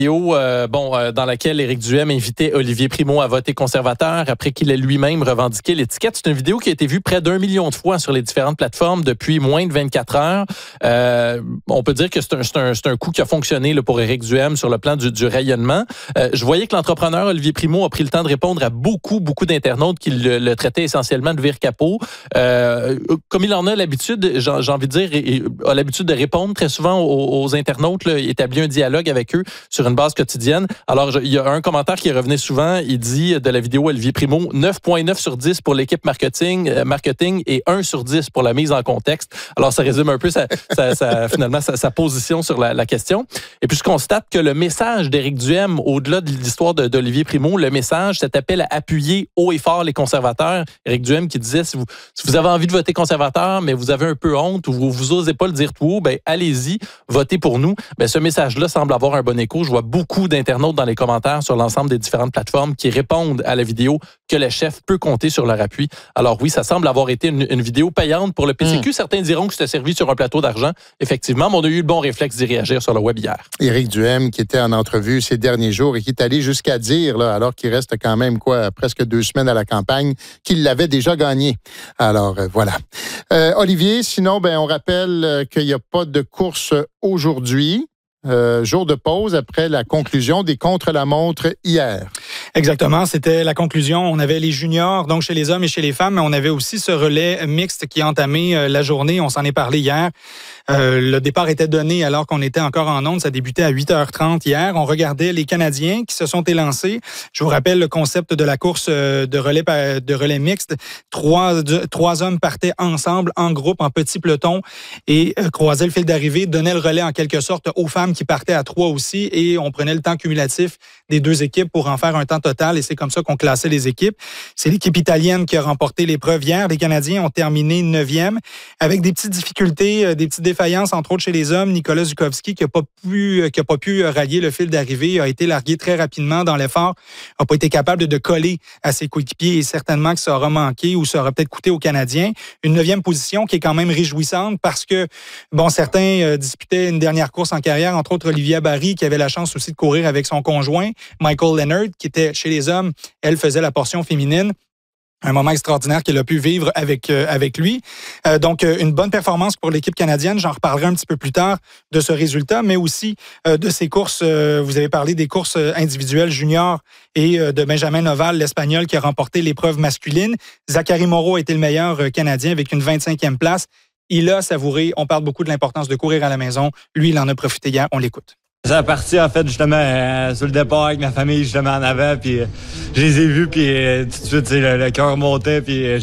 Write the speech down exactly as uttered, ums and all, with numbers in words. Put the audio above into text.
Vidéo, euh, bon, euh, dans laquelle Éric Duhem invitait Olivier Primo à voter conservateur après qu'il ait lui-même revendiqué l'étiquette. C'est une vidéo qui a été vue près d'un million de fois sur les différentes plateformes depuis moins de vingt-quatre heures. Euh, on peut dire que c'est un, c'est un, c'est un coup qui a fonctionné là, pour Éric Duhem sur le plan du, du rayonnement. Euh, je voyais que l'entrepreneur Olivier Primo a pris le temps de répondre à beaucoup, beaucoup d'internautes qui le, le traitaient essentiellement de vire-capot. Euh, comme il en a l'habitude, j'ai, j'ai envie de dire, il a l'habitude de répondre très souvent aux, aux internautes, là, il établit un dialogue avec eux sur une base quotidienne. Alors, je, il y a un commentaire qui revenait souvent. Il dit de la vidéo Olivier Primo, neuf virgule neuf sur dix pour l'équipe marketing, euh, marketing et un sur dix pour la mise en contexte. Alors, ça résume un peu sa, sa, sa, finalement sa, sa position sur la, la question. Et puis, je constate que le message d'Éric Duhem, au-delà de l'histoire de, d'Olivier Primo, le message, cet appel à appuyer haut et fort les conservateurs. Éric Duhem qui disait, si vous, si vous avez envie de voter conservateur, mais vous avez un peu honte ou vous, vous osez pas le dire tout haut, ben allez-y, votez pour nous. Ben, ce message-là semble avoir un bon écho. Je vois beaucoup d'internautes dans les commentaires sur l'ensemble des différentes plateformes qui répondent à la vidéo que le chef peut compter sur leur appui. Alors oui, ça semble avoir été une, une vidéo payante pour le P C Q. Mmh. Certains diront que c'était servi sur un plateau d'argent. Effectivement, mais on a eu le bon réflexe d'y réagir sur le web hier. Éric Duhem, qui était en entrevue ces derniers jours et qui est allé jusqu'à dire, là, alors qu'il reste quand même quoi, presque deux semaines à la campagne, qu'il l'avait déjà gagné. Alors euh, voilà. Euh, Olivier, sinon, ben on rappelle euh, qu'il n'y a pas de course aujourd'hui. Euh, jour de pause après la conclusion des contre-la-montre hier. Exactement, c'était la conclusion. On avait les juniors, donc chez les hommes et chez les femmes, mais on avait aussi ce relais mixte qui a entamé euh, la journée. On s'en est parlé hier. Euh, le départ était donné alors qu'on était encore en ondes. Ça débutait à huit heures trente hier. On regardait les Canadiens qui se sont élancés. Je vous rappelle le concept de la course de relais, de relais mixte. Trois, deux, trois hommes partaient ensemble, en groupe, en petit peloton et euh, croisaient le fil d'arrivée, donnaient le relais en quelque sorte aux femmes qui partaient à trois aussi et on prenait le temps cumulatif des deux équipes pour en faire un temps total et c'est comme ça qu'on classait les équipes. C'est l'équipe italienne qui a remporté l'épreuve hier. Les Canadiens ont terminé neuvième avec des petites difficultés, des petites défaillances, entre autres chez les hommes. Nicolas Zukowski qui n'a pas pu, qui a pas pu rallier le fil d'arrivée, a été largué très rapidement dans l'effort, n'a pas été capable de, de coller à ses coéquipiers et certainement que ça aura manqué ou ça aura peut-être coûté aux Canadiens. Une neuvième position qui est quand même réjouissante parce que, bon, certains euh, disputaient une dernière course en carrière, entre autres Olivia Barry qui avait la chance aussi de courir avec son conjoint, Michael Leonard, qui était chez les hommes, elle faisait la portion féminine. Un moment extraordinaire qu'elle a pu vivre avec euh, avec lui. Euh, donc, euh, une bonne performance pour l'équipe canadienne. J'en reparlerai un petit peu plus tard de ce résultat, mais aussi euh, de ces courses. Euh, vous avez parlé des courses individuelles juniors et euh, de Benjamin Noval, l'Espagnol, qui a remporté l'épreuve masculine. Zachary Moreau a été le meilleur euh, Canadien avec une vingt-cinquième place. Il a savouré. On parle beaucoup de l'importance de courir à la maison. Lui, il en a profité hier. On l'écoute. J'ai parti en fait justement euh, sur le départ avec ma famille justement en avant puis euh, je les ai vus puis euh, tout de suite le, le cœur montait puis euh,